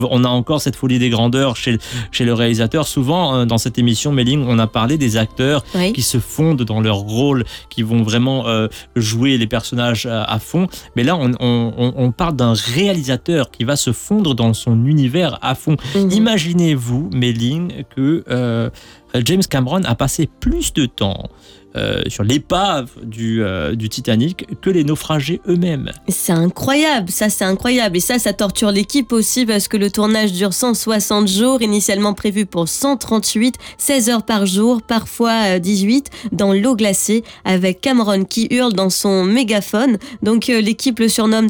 On a encore cette folie des grandeurs chez le réalisateur. Souvent, dans cette émission, Mei-Ling, on a parlé des acteurs qui se fondent dans leur rôle, qui vont vraiment jouer les personnages à fond. Mais là, on parle d'un réalisateur qui va se fondre dans son univers à fond. Imaginez-vous, Mei-Ling, que James Cameron a passé plus de temps sur l'épave du Titanic que les naufragés eux-mêmes. C'est incroyable, ça c'est incroyable. Et ça torture l'équipe aussi parce que le tournage dure 160 jours, initialement prévu pour 138, 16 heures par jour, parfois 18, dans l'eau glacée, avec Cameron qui hurle dans son mégaphone. Donc l'équipe le surnomme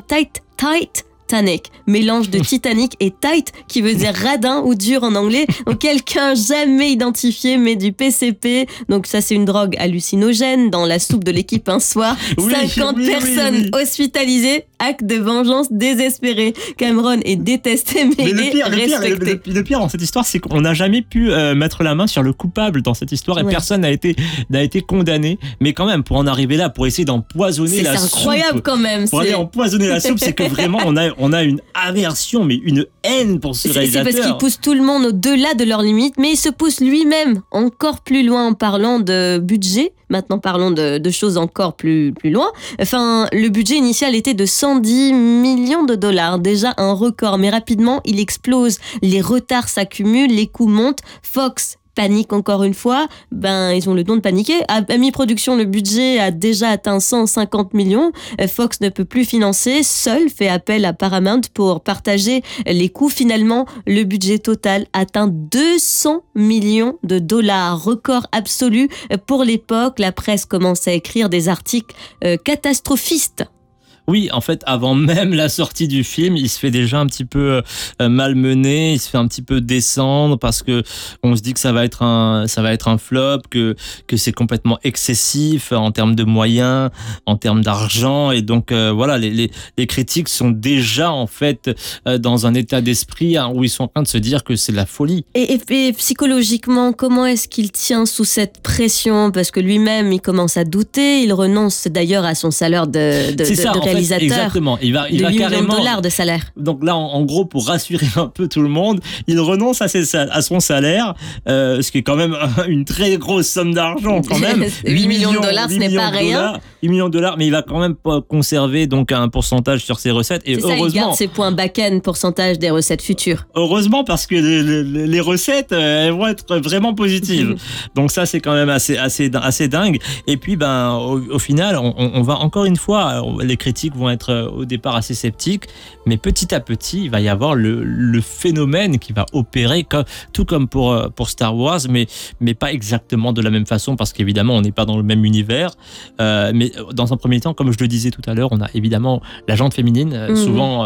Titanic, mélange de Titanic et tight qui veut dire radin ou dur en anglais. Donc quelqu'un jamais identifié met du PCP, donc ça c'est une drogue hallucinogène, dans la soupe de l'équipe un soir. 50 personnes hospitalisées, acte de vengeance désespéré. Cameron est détesté mais respecté. Le pire dans cette histoire, c'est qu'on n'a jamais pu mettre la main sur le coupable dans cette histoire et personne n'a été condamné. Mais quand même, pour en arriver là, pour essayer d'empoisonner la soupe. C'est incroyable quand même. Pour aller empoisonner la soupe, c'est que vraiment on a une aversion, mais une haine pour ce réalisateur. C'est parce qu'il pousse tout le monde au-delà de leurs limites, mais il se pousse lui-même encore plus loin en parlant de budget. Maintenant, parlons de choses encore plus loin. Enfin, le budget initial était de 110 millions de dollars, déjà un record. Mais rapidement, il explose. Les retards s'accumulent, les coûts montent. Fox panique encore une fois, ils ont le don de paniquer. À mi-production, le budget a déjà atteint 150 millions. Fox ne peut plus financer, seul fait appel à Paramount pour partager les coûts. Finalement, le budget total atteint 200 millions de dollars, record absolu pour l'époque. La presse commence à écrire des articles catastrophistes. Oui, en fait, avant même la sortie du film, il se fait déjà un petit peu malmener, il se fait un petit peu descendre parce que on se dit que ça va être un flop, que c'est complètement excessif en termes de moyens, en termes d'argent, et donc voilà, les critiques sont déjà en fait dans un état d'esprit où ils sont en train de se dire que c'est de la folie. Et psychologiquement, comment est-ce qu'il tient sous cette pression? Parce que lui-même, il commence à douter, il renonce d'ailleurs à son salaire de réalisateur. Exactement. Il va carrément $8 de salaire. Donc là, en gros, pour rassurer un peu tout le monde, il renonce à son salaire, ce qui est quand même une très grosse somme d'argent quand même. 8 millions de dollars, ce n'est pas rien. 8 millions de dollars, mais il va quand même pas conserver donc un pourcentage sur ses recettes. Et heureusement, il garde ses points back-end, pourcentage des recettes futures. Heureusement, parce que les recettes, elles vont être vraiment positives. Donc ça, c'est quand même assez dingue. Et puis, au final, on va encore une fois, les critiques vont être au départ assez sceptiques, mais petit à petit, il va y avoir le phénomène qui va opérer, tout comme pour Star Wars, mais pas exactement de la même façon, parce qu'évidemment, on n'est pas dans le même univers. Mais dans un premier temps, comme je le disais tout à l'heure, on a évidemment la jante féminine. Souvent,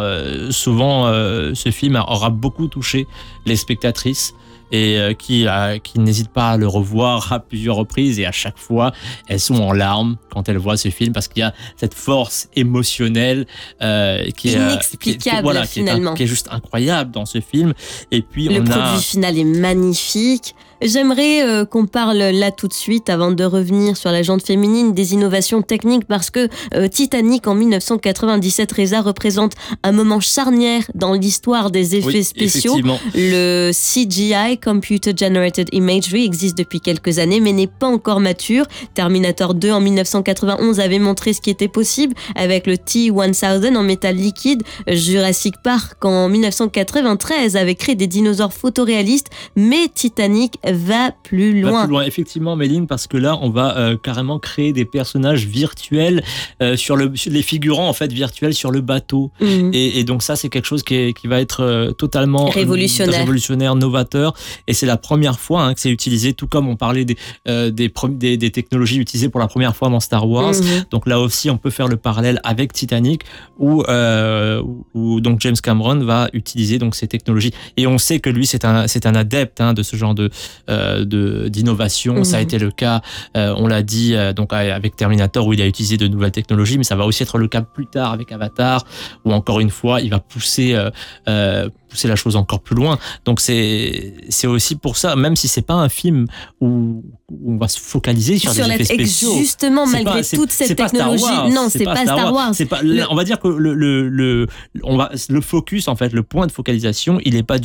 ce film aura beaucoup touché les spectatrices, et qui n'hésitent pas à le revoir à plusieurs reprises, et à chaque fois elles sont en larmes quand elles voient ce film, parce qu'il y a cette force émotionnelle qui est inexplicable, finalement, qui est juste incroyable dans ce film. Et puis le produit final est magnifique. J'aimerais qu'on parle là tout de suite, avant de revenir sur la jante féminine, des innovations techniques, parce que Titanic en 1997, Reza, représente un moment charnière dans l'histoire des effets spéciaux. Le CGI, Computer Generated Imagery, existe depuis quelques années mais n'est pas encore mature. Terminator 2 en 1991 avait montré ce qui était possible avec le T-1000 en métal liquide. Jurassic Park en 1993 avait créé des dinosaures photoréalistes, mais Titanic va plus loin. Effectivement, Mei-Ling, parce que là, on va carrément créer des personnages virtuels sur les figurants en fait virtuels sur le bateau. Et donc ça, c'est quelque chose qui va être totalement révolutionnaire, novateur. Et c'est la première fois que c'est utilisé, tout comme on parlait des technologies utilisées pour la première fois dans Star Wars. Donc là aussi, on peut faire le parallèle avec Titanic, où donc James Cameron va utiliser donc ces technologies. Et on sait que lui, c'est un adepte de ce genre d'innovation. Ça a été le cas, on l'a dit, donc avec Terminator, où il a utilisé de nouvelles technologies, mais ça va aussi être le cas plus tard avec Avatar, où encore une fois, il va pousser la chose encore plus loin. Donc c'est aussi pour ça, même si c'est pas un film où on va se focaliser sur des effets spéciaux. Justement, malgré toute cette technologie, non, c'est pas Star Wars. On va dire que le focus, en fait, le point de focalisation, il est pas